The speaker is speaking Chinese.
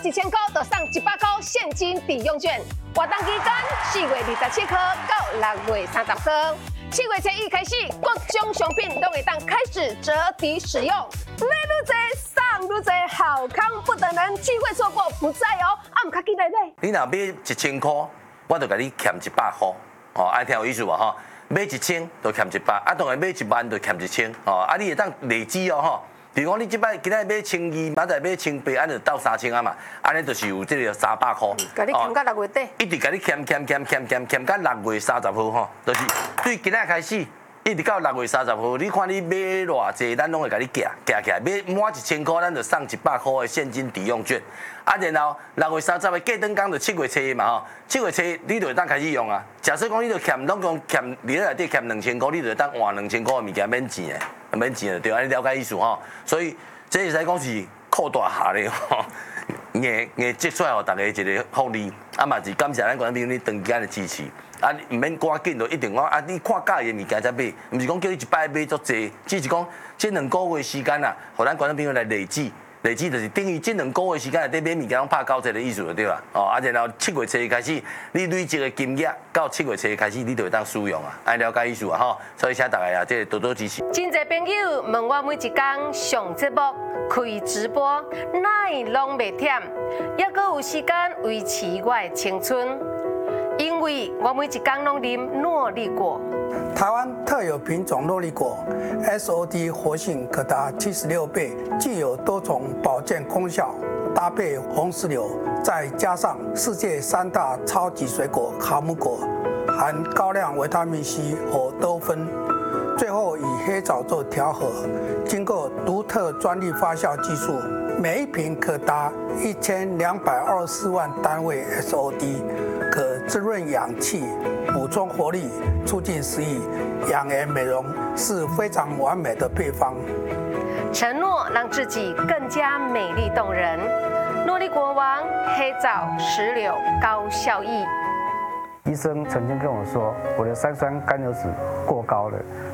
1000块就送100块现金抵用券。活动期间4月27号到6月30号，7月初一开始，各种商品都会当开始折抵使用。买愈多送愈多，好康不等人，机会错过不再哦。啊，唔卡记得买。 你若买1000块，我就甲你欠100块，哦，爱听有意思无吼？买1000就欠100，啊，当然买1万就欠1000，哦，啊，你会当累积哦吼。比如讲，你即摆今仔买1200，明仔买1800，安就到3000啊嘛，安尼就是有这个300块。 甲你欠到6月底。 一直甲你欠到6月30号吼，就是对今仔开始。一直到6月30号，你看你买偌济，咱拢会甲你夹起来。买满1000块，咱就送100块的现金抵用券。啊，然后6月30号过灯工就7月初一嘛吼，7月初一你就会当开始用啊。假设讲你就欠，拢讲欠你内底欠2000块，你就会当换2000块的物件免钱的，免钱的对，安尼了解意思吼。所以这会使讲是扩大下咧吼，硬积出来互大家一个福利。啊嘛是感谢咱观众朋友你长期的支持。啊，唔免赶紧就一定讲啊！你看介意的物件才买，唔是讲叫你一摆买足济，只是讲这2个月时间啊，互咱观众朋友来累积，就是等于这2个月时间内底买物件拢拍90的意思就对啦。哦，啊，然后7月初开始，你累积的金额到7月初开始，你就会当使用啊，爱了解意思啊吼。所以请大家啊，这多多支持。 真侪朋友问我每一天上节目、开直播，哪拢袂忝，也阁有时间维持我的青春。因为我每一天拢啉诺丽果。 台湾特有品种诺丽果 ，SOD 活性可达76倍，具有多重保健功效。搭配红石榴，再加上世界3大超级水果卡姆果，含高量维他命 C 和多酚。最后以黑枣做调和，经过独特专利发酵技术，每一瓶可达1224万单位 SOD。可滋润氧气，补充活力，促进食欲，养颜美容是非常完美的配方。 承诺让自己更加美丽动人。诺丽果王黑枣石榴高效益。 医生曾经跟我说，我的3酸甘油酯过高了，